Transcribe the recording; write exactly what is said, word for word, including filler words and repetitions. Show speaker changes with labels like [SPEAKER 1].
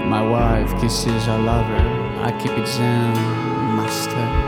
[SPEAKER 1] My wife kisses her lover, I keep it zen, master.